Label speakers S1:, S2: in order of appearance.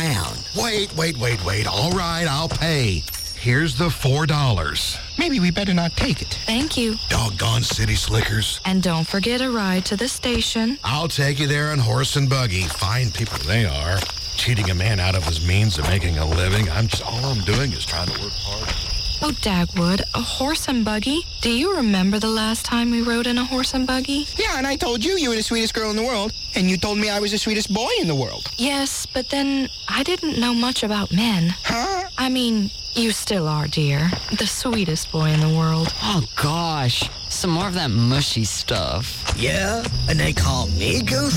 S1: around.
S2: Wait. All right, I'll pay. Here's the $4.
S3: Maybe we better not take it.
S4: Thank you.
S2: Doggone city slickers.
S4: And don't forget a ride to the station.
S2: I'll take you there on horse and buggy. Fine people they are. Cheating a man out of his means of making a living. All I'm doing is trying to work hard.
S4: Oh, Dagwood, a horse and buggy? Do you remember the last time we rode in a horse and buggy?
S3: Yeah, and I told you were the sweetest girl in the world, and you told me I was the sweetest boy in the world.
S4: Yes, but then I didn't know much about men.
S3: Huh?
S4: I mean, you still are, dear. The sweetest boy in the world.
S5: Oh, gosh. Some more of that mushy stuff.
S1: Yeah? And they call me Goose?